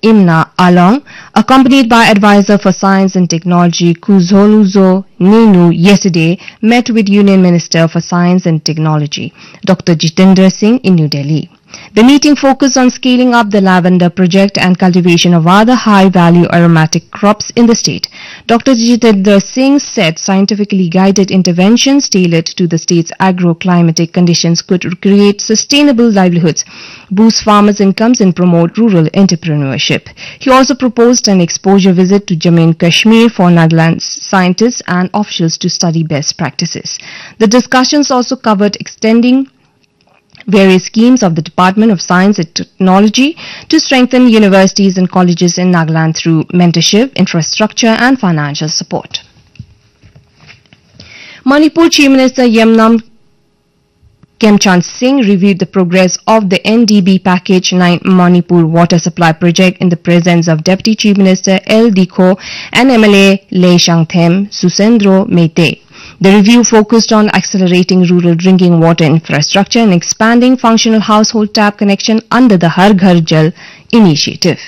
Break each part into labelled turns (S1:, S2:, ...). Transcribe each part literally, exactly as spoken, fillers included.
S1: Imna Along, accompanied by advisor for science and technology Kuzholuzo Nenu, yesterday met with Union Minister for Science and Technology, Doctor Jitendra Singh, in New Delhi. The meeting focused on scaling up the lavender project and cultivation of other high-value aromatic crops in the state. Doctor Jitendra Singh said scientifically guided interventions tailored to the state's agro-climatic conditions could create sustainable livelihoods, boost farmers' incomes and promote rural entrepreneurship. He also proposed an exposure visit to Jammu and Kashmir for Nagaland scientists and officials to study best practices. The discussions also covered extending various schemes of the Department of Science and Technology to strengthen universities and colleges in Nagaland through mentorship, infrastructure and financial support. Manipur Chief Minister Yamnam Khemchand Singh reviewed the progress of the N D B Package nine Manipur water supply project in the presence of Deputy Chief Minister L. Dikho and M L A Le Shangthem Susendro Meite. The review focused on accelerating rural drinking water infrastructure and expanding functional household tap connection under the Har Ghar Jal initiative.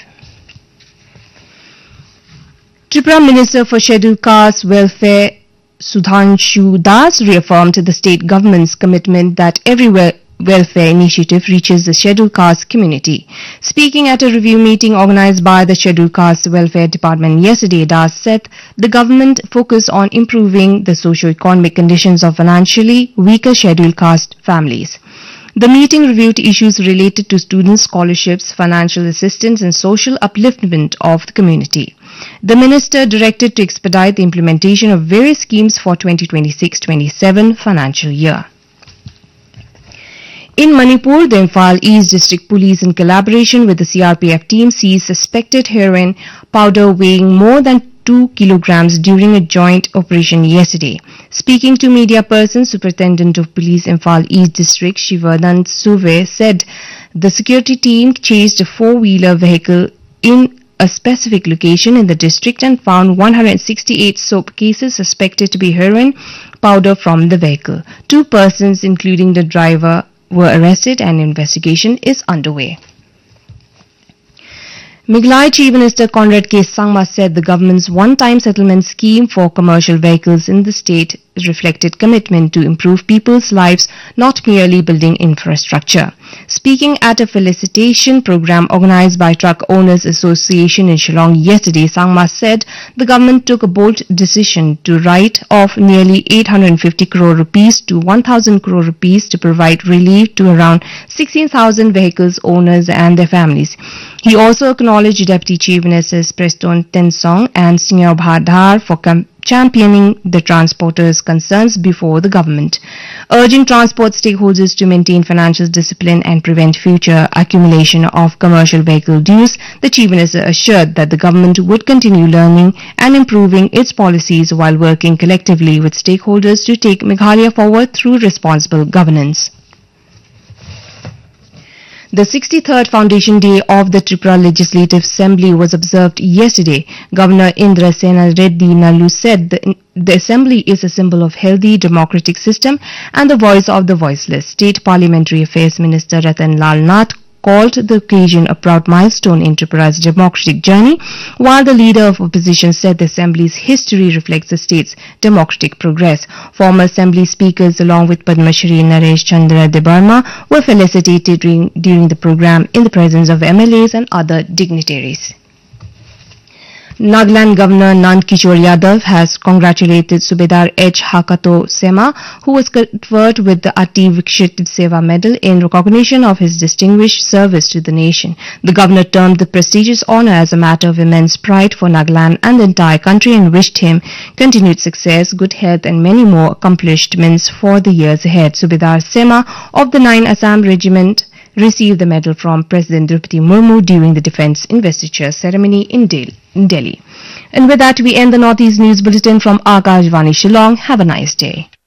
S1: Tripura Minister for Scheduled Caste Welfare Sudhanshu Das reaffirmed the state government's commitment that every welfare initiative reaches the scheduled caste community. Speaking at a review meeting organized by the Scheduled Caste Welfare Department yesterday, Das said the government focused on improving the socio-economic conditions of financially weaker scheduled caste families. The meeting reviewed issues related to student scholarships, financial assistance and social upliftment of the community. The minister directed to expedite the implementation of various schemes for twenty twenty-six twenty-seven financial year. In Manipur, the Imphal East District Police, in collaboration with the C R P F team, seized suspected heroin powder weighing more than two kilograms during a joint operation yesterday. Speaking to media persons, Superintendent of Police Imphal East District Shivardhan Suve said the security team chased a four-wheeler vehicle in a specific location in the district and found one hundred sixty-eight soap cases suspected to be heroin powder from the vehicle. Two persons, including the driver, were arrested and investigation is underway. Meghalaya Chief Minister Conrad K. Sangma said the government's one-time settlement scheme for commercial vehicles in the state reflected commitment to improve people's lives, not merely building infrastructure. Speaking at a felicitation program organized by Truck Owners Association in Shillong yesterday, Sangma said the government took a bold decision to write off nearly eight hundred fifty crore rupees to one thousand crore rupees to provide relief to around sixteen thousand vehicles owners and their families. He also acknowledged Deputy Chief Ministers Preston Tensong and Singh Bhadar for championing the transporters' concerns before the government. Urging transport stakeholders to maintain financial discipline and prevent future accumulation of commercial vehicle dues, the Chief Minister assured that the government would continue learning and improving its policies while working collectively with stakeholders to take Meghalaya forward through responsible governance. The sixty-third Foundation Day of the Tripura Legislative Assembly was observed yesterday. Governor Indra Sena Reddy Nallu said the, the Assembly is a symbol of healthy democratic system and the voice of the voiceless. State Parliamentary Affairs Minister Ratan Lal Nath called the occasion a proud milestone in Tripura's democratic journey, while the leader of opposition said the Assembly's history reflects the state's democratic progress. Former Assembly speakers along with Padma Shri Naresh Chandra Debarma were felicitated during, during the program in the presence of M L As and other dignitaries. Nagaland Governor Nand Kishore Yadav has congratulated Subedar H. Hakato Sema, who was conferred with the Ati Vikshit Seva Medal in recognition of his distinguished service to the nation. The governor termed the prestigious honour as a matter of immense pride for Nagaland and the entire country and wished him continued success, good health and many more accomplishments for the years ahead. Subedar Sema of the ninth Assam Regiment received the medal from President Draupadi Murmu during the defence investiture ceremony in Delhi. And with that, we end the Northeast News Bulletin from Akashvani Shillong. Have a nice day.